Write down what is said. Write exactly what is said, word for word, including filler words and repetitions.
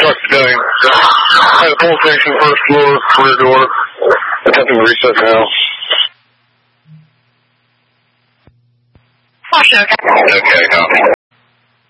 truck today. At the police station, first floor, rear door. Attempting to reset now. Caution, okay. Okay, copy.